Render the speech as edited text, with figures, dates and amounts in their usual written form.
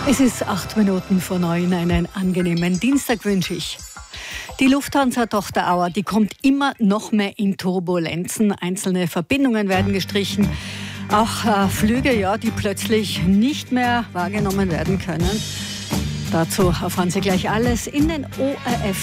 Es ist 8 Minuten vor 9. Einen angenehmen Dienstag wünsche ich. Die Lufthansa-Tochter Auer, die kommt immer noch mehr in Turbulenzen. Einzelne Verbindungen werden gestrichen. Auch Flüge, die plötzlich nicht mehr wahrgenommen werden können. Dazu erfahren Sie gleich alles in den ORF